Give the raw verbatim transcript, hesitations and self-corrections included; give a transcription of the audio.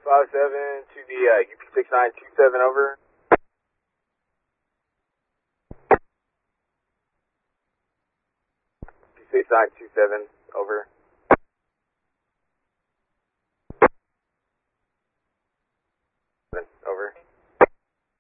five seven to the uh, U P six nine two seven, over. U P six nine two seven, over.